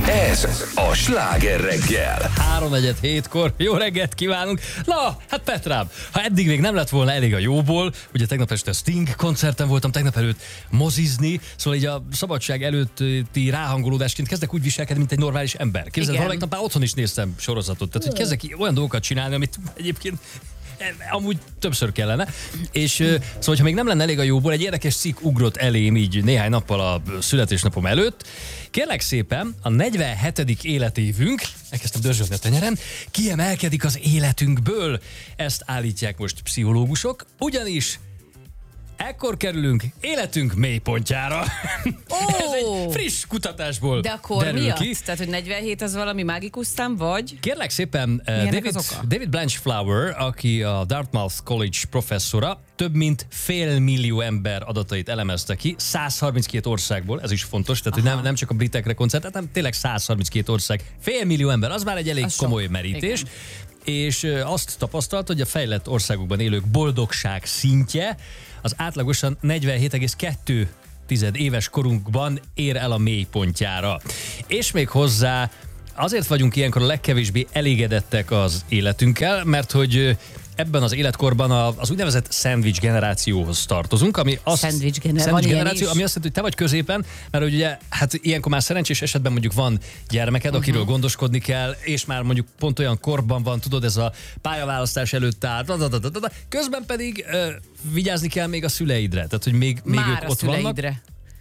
Ez a Sláger reggel. 3:47-kor jó reggelt kívánunk. Na, hát Petrám, ha eddig még nem lett volna elég a jóból, ugye tegnap este Sting koncerten voltam, tegnap előtt mozizni, szóval így a szabadság előtti ráhangolódásként kezdek úgy viselkedni, mint egy normális ember. Képzeld, valamelyik nap már otthon is néztem sorozatot, tehát hogy kezdek olyan dolgokat csinálni, amit egyébként amúgy többször kellene. És szóval, hogyha még nem lenne elég a jóból, egy érdekes cikk ugrott elém így néhány nappal a születésnapom előtt. Kérlek szépen, a 47. életévünk, elkezdtem dörzsölni a tenyeren, kiemelkedik az életünkből. Ezt állítják most pszichológusok, ugyanis ekkor kerülünk életünk mélypontjára. Ez egy friss kutatásból de akkor derül miatt? ki. Tehát, hogy 47 az valami mágikus szám, vagy? Kérlek szépen, David Blanchflower, aki a Dartmouth College professzora, több mint 500 000 ember adatait elemezte ki, 132 országból, ez is fontos, tehát hogy nem csak a britekre koncentrált, hanem tényleg 132 ország, 500 000 ember, az már egy elég komoly merítés. Igen. És azt tapasztalt, hogy a fejlett országokban élők boldogság szintje az átlagosan 47,2 éves korunkban ér el a mélypontjára. És még hozzá azért vagyunk ilyenkor a legkevésbé elégedettek az életünkkel, mert hogy ebben az életkorban az úgynevezett szendvics generációhoz tartozunk, ami szendvics generáció, ami azt jelenti, hogy te vagy középen, mert hogy ugye, hát ilyenkor már szerencsés esetben mondjuk van gyermeked, akiről gondoskodni kell, és már mondjuk pont olyan korban van, tudod, ez a pályaválasztás előtt áll, közben pedig vigyázni kell még a szüleidre, tehát hogy még ők ott vannak.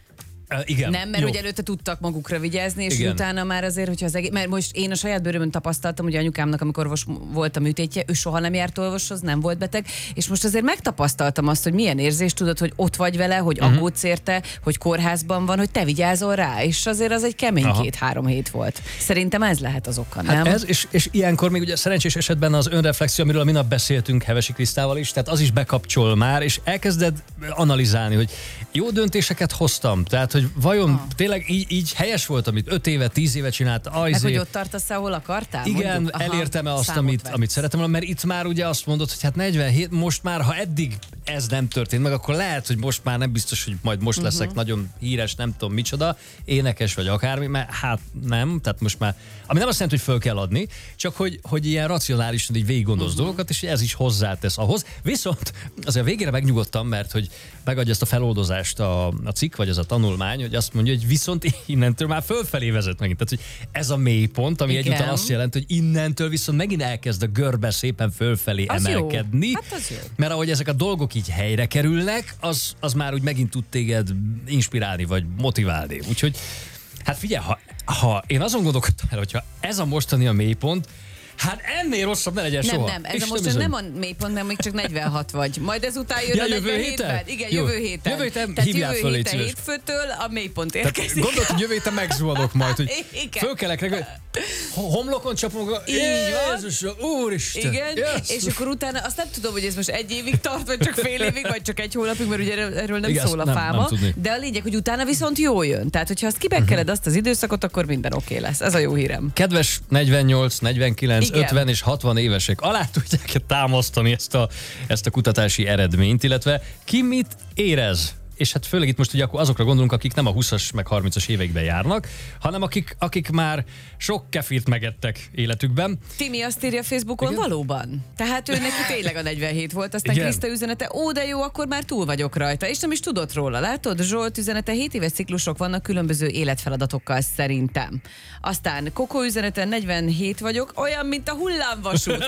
Igen. Nem, mert hogy előtte tudtak magukra vigyázni, és utána már azért, hogyha az egész... Mert most én a saját bőrömön tapasztaltam, hogy anyukámnak, amikor orvos volt a műtétje, ő soha nem járt orvoshoz, nem volt beteg, és most azért megtapasztaltam azt, hogy milyen érzés, tudod, hogy ott vagy vele, hogy aggódsz érte, hogy kórházban van, hogy te vigyázol rá, és azért az egy kemény 2-3 hét volt. Szerintem ez lehet az oka, nem? Hát ez, és ilyenkor még ugye szerencsés esetben az önreflexió, amiről a minap beszéltünk Hevesi Krisztával is, tehát az is bekapcsol már, és elkezded analizálni, hogy jó döntéseket hoztam, tehát hogy vajon tényleg így helyes volt, amit 5 éve, 10 éve csinált? Meg hogy ott tartasz, ahol akartál? Igen, elértem-e azt, amit szeretem volna, mert itt már ugye azt mondod, hogy hát 47, most már, ha eddig ez nem történt meg, akkor lehet, hogy most már nem biztos, hogy majd most leszek nagyon híres, nem tudom micsoda, énekes vagy akármi, mert hát nem, tehát most már, ami nem azt jelenti, hogy föl kell adni, csak hogy ilyen racionálisan így végig gondolsz dolgokat, és ez is hozzátesz ahhoz. Viszont azért a végére megnyugodtam, mert hogy megadja ezt a feloldozást a cikk, vagy az a tanulmány, hogy azt mondja, hogy viszont innentől már fölfelé vezet megint. Tehát, hogy ez a mélypont, ami egyúttal azt jelenti, hogy innentől viszont megint elkezd a görbe szépen fölfelé az emelkedni. Jó. Hát az jó. Mert ahogy ezek a dolgok így helyre kerülnek, az már úgy megint tud téged inspirálni, vagy motiválni. Úgyhogy, hát figyelj, ha én azon gondolkodtam el, hogyha ez a mostani a mélypont, hát ennél rosszabb ne legyen soha. Nem, ez most nem a mélypont, mert még csak 46 vagy. Majd ezután jön a 47-ben. Igen, jövő héten. Jövő héten hívjál föl, légy szíves. Hétfőtől a mélypont érkezik. Gondolod, hogy jövő héten megzuhanok majd, hogy fölkelek reggel, homlokon csapom, Jézus, Úristen. Igen, és akkor utána azt nem tudom, hogy ez most 1 évig tart, vagy csak fél évig, vagy csak 1 hónapig, mert ugye erről nem szól a fáma. De a lényeg, hogy utána viszont jó jön. Tehát, hogyha azt kibekkeled azt az időszakot, akkor minden oké lesz. Ez a jó hírem. Kedves 48, 49, 50 és 60 évesek alá tudják támasztani ezt a kutatási eredményt, illetve ki mit érez? És hát főleg itt most ugye azokra gondolunk, akik nem a 20-as meg 30-as években járnak, hanem akik már sok kefirt megettek életükben. Timi azt írja Facebookon, valóban. Tehát ő neki tényleg a 47 volt, aztán Kriszta üzenete, de jó, akkor már túl vagyok rajta, és nem is tudott róla. Látod, Zsolt üzenete, 7 éves ciklusok vannak különböző életfeladatokkal szerintem. Aztán Kokó üzenete, 47 vagyok, olyan, mint a hullámvasút.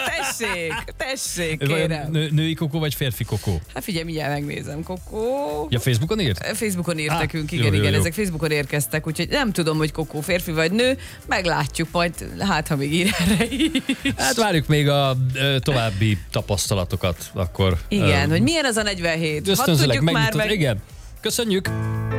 Tessék, kérem. Női Kokó vagy férfi Kokó? Hát figyelj, mindjárt megnézem, Kokó. Ja, Facebookon írt? Facebookon írt nekünk, igen, jó. Ezek Facebookon érkeztek, úgyhogy nem tudom, hogy Kokó férfi vagy nő, meglátjuk majd, hát ha még ír erre is. Hát várjuk még a további tapasztalatokat, akkor. Igen, hogy milyen az a 47? Ösztönzőleg megnyitod. Igen, köszönjük!